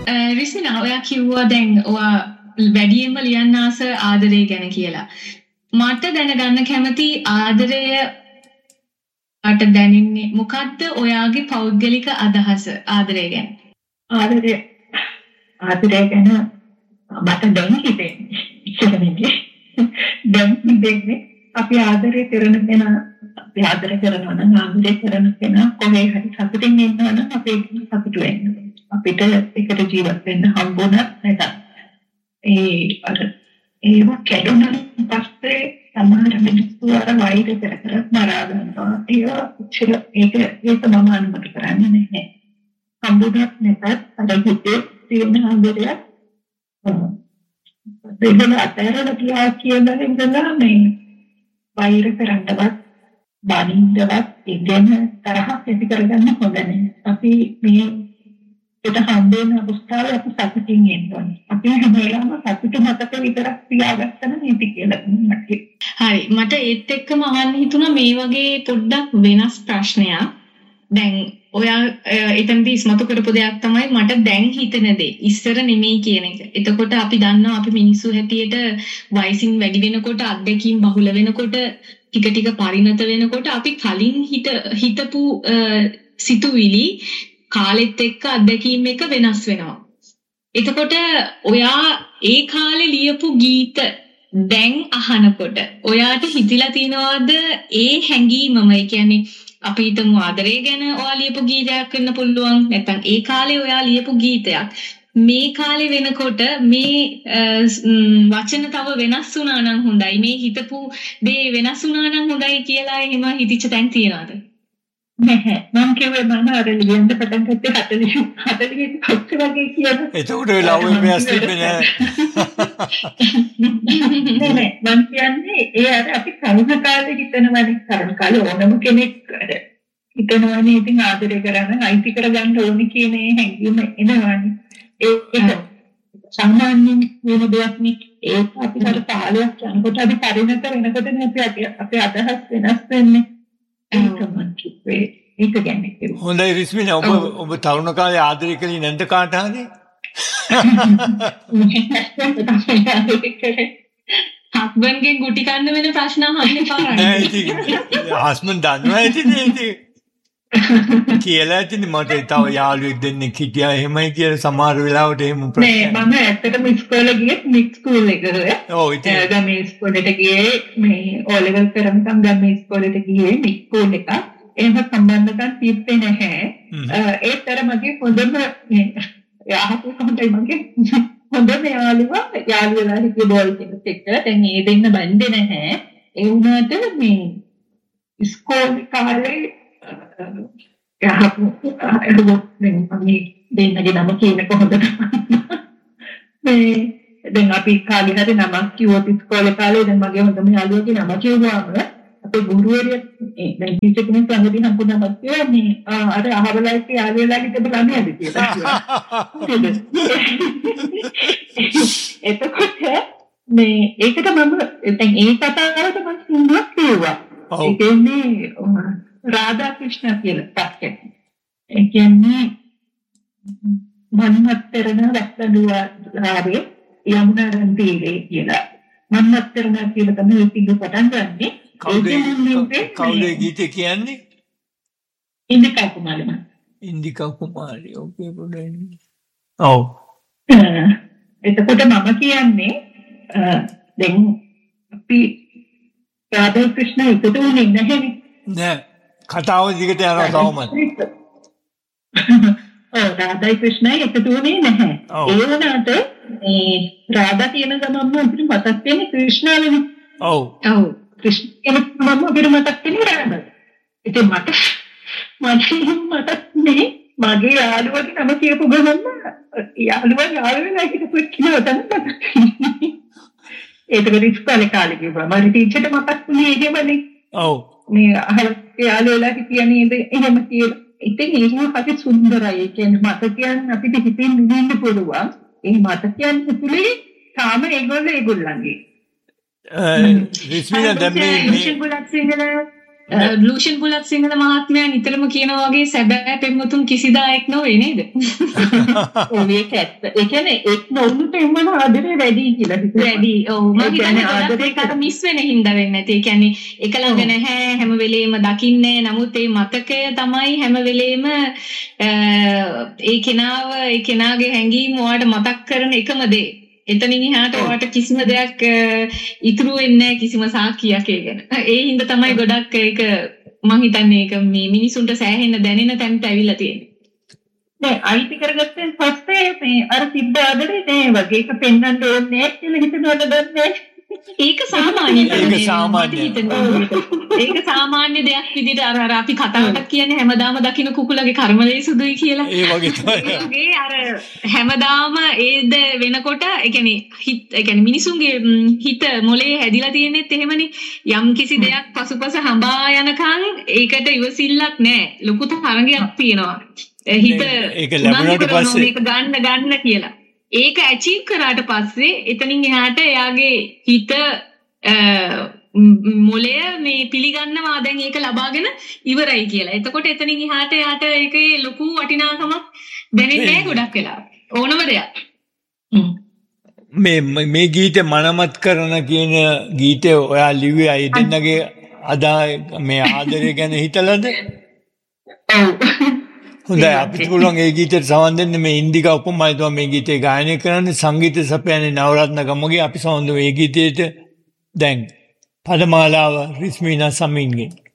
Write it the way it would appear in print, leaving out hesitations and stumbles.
රිසිනා ඔයා කිව්වා දැන් ඔයා වැඩියෙන්ම ලියන්න ආස ආදරය ගැන කියලා. මට දැනගන්න කැමති ආදරය අට දැනෙන්නේ මොකද්ද ඔයාගේ පෞද්ගලික අදහස ආදරය ගැන? ආදරය ගැන මට දැන් හිතෙන්නේ ඉස්සරහදී දැන් හිතෙන්නේ අපි ආදරය කරන කෙනා අපි ආදරය කරනවා නම් ආදරය කරන කෙනා කොහේ හරි සතුටින් ඉන්නවා නම් අපි සතුටු වෙන්න අපිට එකට ජීවත් වෙන්න හම්බුණා නැත ඒව කැඩුණා පස්සේ සමහර මිනිස්සු අර වෛර කර මරා ගන්නවා ඒක මම අනුමත කරන්නේ නැහැ හම්බුණත් නැතත් අර හිතේ තියෙන ආදරය දෙන්න අතරට තියා කියලා ඉඳලා මේ වෛර කරන්නවත් බානින්දවත් ඉගෙන තරහක් ඇති කරගන්න හොඳ නැහැ. අපි මේ ඒට හම්බෙන අවස්ථාවේ අපි සතුටින් ඉන්නවා. අපි හැම වෙලාවම සතුට මතක විතරක් තියාගත්තම නේද කියලා මට. හරි මට ඒත් එක්කම අහන්න හිතුණා මේ වගේ පොඩ්ඩක් වෙනස් ප්‍රශ්නයක්. දැන් ඔයා එතනදී ඉස්මතු කරපු දෙයක් තමයි මට දැන් හිතෙන දේ. ඉස්සර නෙමෙයි කියන එක. එතකොට අපි දන්නවා අපි මිනිස්සු හැටියට වයසින් වැඩි වෙනකොට අත්දැකීම් බහුල වෙනකොට ටික පරිණත වෙනකොට අපි කලින් හිතපු සිතුවිලි කාලෙත් එක්ක අත්දැකීම් එක වෙනස් වෙනවා. එතකොට ඔයා ඒ කාලේ ලියපු ගීත දැන් අහනකොට ඔයාට හිතිලා තියනවාද ඒ හැඟීමම? ඒ කියන්නේ අපි හිතමු ආදරය ගැන ඔයා ලියපු ගීතයක් වෙන්න පුළුවන්. නැත්නම් ඒ කාලේ ඔයා ලියපු ගීතයක් මේ කාලේ වෙනකොට මේ වචන තව වෙනස් වුණා නම් හොඳයි. මේ හිතපු දේ වෙනස් වුණා නම් හොඳයි කියලා එහෙම හිතිච්ච තැන් තියනවාද? නැහැ. මම කියුවේ මම අර ලියන්න පටන් ගත්තේ 40 පස්සේ වගේ කියන. එතකොට ලව් වෙනස් වෙන්නේ නැහැ. නෑ මම කියන්නේ ඒ අර අපි කරුණ කාලේ හිතනවානේ කරුණ කාලේ ඕනම කෙනෙක් හිතනවානේ ඉතින් ආදරය කරන්න අයිති කරගන්න ඕනේ කියන හැඟීම එනවානේ. ඒක සාමාන්‍යයෙන් වෙන දෙයක් නෙක් ඒක අපි අර කාලයක් යනකොට අපි පරිණත වෙනකොටනේ අපි අදහස් වෙනස් වෙන්නේ. ඒක කියන්නේ. හොඳයි රිස්මිනා ඔබ තරුණ කාලේ ආදරය කළේ නැද්ද කාට හරි? හස්බන්ඩ්ගෙන් ගුටි කන්න වෙන ප්‍රශ්න අහන්න එපා. නෑ ඉතින් හස්බන්ඩ් දන්නවා ඉතින් කියලා ඉතින් මට තව යාළුවෙක් දෙන්නෙක් හිටියා එහෙමයි කියලා සමහර වෙලාවට එහෙම ප්‍රශ්න නෑ මම ඇත්තටම ඉස්කෝලේ ගියේ මික්ස් ස්කූල් එකකට. ඔව් ඉතින් ගමේ ඉස්කෝලේට ගියේ මේ O level කරනකම් ගමේ ඉස්කෝලේට ගියේ මික්ස් ස්කූල් එකක්. එහෙම සම්බන්ධකම් තිබ්බේ නැහැ. ඒතර මගේ හොඳම යාහතු කොහොමදයි මගේ හොඳම යාළුවා යාළුවලා හිටිය බෝල් කෙනෙක් එක්ක දැන් ඒ දෙන්න බැඳේ නැහැ. ඒ වුණාට මේ ඉස්කෝලේ කාලේ දෙන්නගේ නම කියන කොහොමද මේ දැන් අපි කාලේ හරි නමක් කිව්වොත් ඉස්කෝලේ කාලේ දැන් මගේ හොඳම යාළුවගේ නම කිව්වම අපේ ගුරුවරිය දැන් ටීචර් කෙනෙක් ළඟදී හම්බුනම කියන්නේ අර අහවලයික යාළුවලාගේ තිබ්බ ළමයාද කියලා. එතකොට මේ ඒකට මම දැන් ඒ කතාවට මම සින්දුවක් කිව්වා. ඒ කියන්නේ राधा कृष्ण කියලා තාක්ෂේ. ඒ කියන්නේ මන්මත්තරණ රත්නදුවාරේ යමුනා රන්තිරේ කියලා. මන්මත්තරණ කියලා තමයි සින්දු පටන් ගන්නෙ. කවුද ගීතේ කියන්නේ? ඉන්දිකා කුමාරි. ඉන්දිකා කුමාරි. ඕකේ පොඩ්ඩක්. ඔව්. එතකොට මම කියන්නේ දැන් අපි රාධා ක්‍රිෂ්ණ එකතු වෙන්නේ නැහැනේ. නෑ. කතාව දිගට යනවා තවමත්. රාධා ක්‍රිෂ්ණ එකතු වෙන්නේ නැහැ. ඒ වුණාට මේ රාධා කියන ගමන්ම අපිට මතක් වෙන්නේ ක්‍රිෂ්ණානේ. ඔව්. ඔව්. ක්‍රිෂ්ණ කියන ගමන්ම අපිට මතක් වෙන්නේ රාධා. ඉතින් මට නේ මගේ යාළුවගේ නම කියපු ගමන්ම යාළුවා හිටපු කෙනා තමයි. ඒකට ඉස්කෝලේ කාලේ කිව්වා. මම ටීචර්ට මතක් වුණේ ඒකමනේ. ඔව්. මේ යාළුවලා කියන්නේ එහෙම කියලා. ඉතින් ඒක හරි සුන්දරයි. ඒ කියන්නේ මතකයන් අපිට හිතින් නිදින්න පුළුවන්. ඒ මතකයන් තුලේ තාම ඒගොල්ලන්ගේ. රිස්මිනා දැන් මේ ලූෂන් බුලත් සිංහල මහත්මයා නිතරම කියනවා වගේ සැබෑ පෙම්වතුන් කිසිදායක් නොවේ නේද? ඒක ඇත්ත. ඒ කියන්නේ එක් නොවුණු පෙම්වන ආදරේ වැඩි කියලා හිතුවා. වැඩි. ඔව් මම හිතන්නේ ආදරේ කර මිස් වෙන හින්දා වෙන්නේ නැති. ඒ කියන්නේ එක ළඟ නැහැ හැම වෙලේම දකින්නේ. නමුත් ඒ මතකය තමයි හැම වෙලේම ඒ කෙනාගේ හැඟීම් ඔයාලට මතක් කරන එකම දේ. එතනින් එහාට ඔයාලට කිසිම දෙයක් ඉතුරු වෙන්නේ නැහැ කිසිම සාක්කියක් ඒ ගැන. ඒ හින්දා තමයි ගොඩක් ඒක මම හිතන්නේ ඒක මේ මිනිසුන්ට සෑහෙන දැනෙන තැනට ඇවිල්ලා තියෙන්නේ. දැන් අයිති කරගත්තෙන් පස්සේ මේ අර තිබ්බ ආදරේ නෑ වගේ ඒක පෙන්වන්න ඕනේ නෑ කියලා හිතනවද දන්නේ. ඒක සාමාන්‍ය ඒක ඒක සාමාන්‍ය දෙයක් විදිහට අර අපි කතාවට කියන්නේ හැමදාම දකින්න කුකුලගේ කර්මලේ සුදුයි කියලා. ඒ වගේ තමයි. ඒ අර හැමදාම ඒද වෙනකොට ඒ කියන්නේ මිනිසුන්ගේ හිත මොලේ හැදිලා තියෙනෙත් එහෙමනේ. යම් කිසි දෙයක් පසුපස හඹා යනකන් ඒකට ඉවසිල්ලක් නැහැ. ලොකු තරංගයක් තියෙනවා. හිත ඒක ලැබුණාට පස්සේ මේක ගන්න කියලා. ඒක ඇචීව් කරාට පස්සේ එතනින් එහාට එයාගේ හිත මොලය මේ පිළිගන්නවා දැන් ඒක ලබාගෙන ඉවරයි කියලා. එතකොට එතනින් එහාට එයාට ඒකේ ලොකු වටිනාකමක් දැනෙන්නේ නැහැ ගොඩක් වෙලා. ඕනම දෙයක්. මේ ගීතේ මනමත් කරන කියන ගීතේ ඔයා ලිව්වේ අය දෙන්නගේ මේ ආදරය ගැන හිතලාද? හොඳයි අපිට පුළුවන් ඒ ගීතයට සවන් දෙන්න මේ ඉන්දිකා උපමායි තමයි මේ ගීතේ ගායනය කරන්නේ සංගීත සපයන්නේ නවරත්න ගමගේ අපි සවන් දෙමු මේ ගීතයට දැන් පදමාලාව රිස්මීනා සමීන්ගෙන්